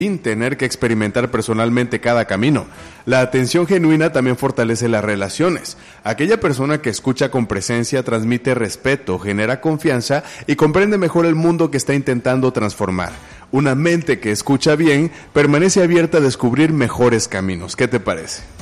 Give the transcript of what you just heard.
sin tener que experimentar personalmente cada camino. La atención genuina también fortalece las relaciones. Aquella persona que escucha con presencia transmite respeto, genera confianza y comprende mejor el mundo que está intentando transformar. Una mente que escucha bien permanece abierta a descubrir mejores caminos. ¿Qué te parece?